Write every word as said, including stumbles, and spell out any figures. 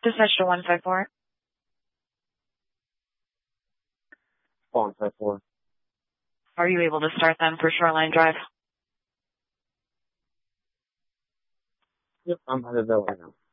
Dispatch to one five four. one five four. Are you able to start them for Shoreline Drive? Yep, I'm headed that way now.